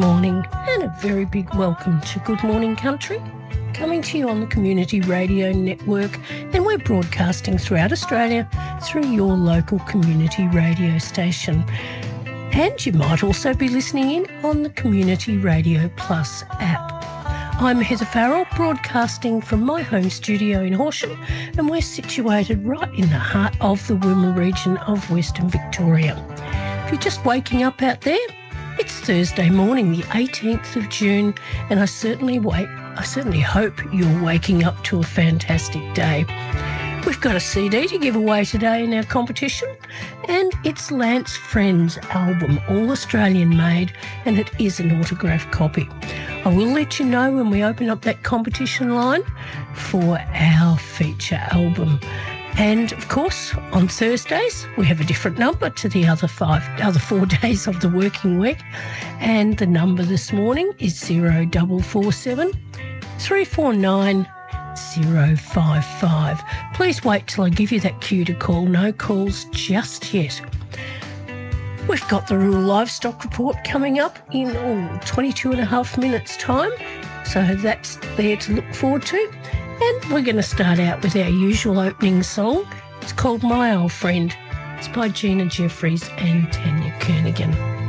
morning and a very big welcome to Good Morning Country, coming to you on the Community Radio Network, and we're broadcasting throughout Australia through your local community radio station. And you might also be listening in on the Community Radio Plus app. I'm Heather Farrell, broadcasting from my home studio in Horsham, and we're situated right in the heart of the Wimmera region of Western Victoria. If you're just waking up out there, it's Thursday morning, the 18th of June, and I certainly hope you're waking up to a fantastic day. We've got a CD to give away today in our competition, and it's Lance Friend's album, All Australian Made, and it is an autographed copy. I will let you know when we open up that competition line for our feature album. And, of course, on Thursdays, we have a different number to the other 4 days of the working week. And the number this morning is 0447 349 055. Please wait till I give you that cue to call. No calls just yet. We've got the rural livestock report coming up in 22 and a half minutes' time. So that's there to look forward to. And we're going to start out with our usual opening song. It's called My Old Friend. It's by Gina Jeffries and Tanya Kernaghan.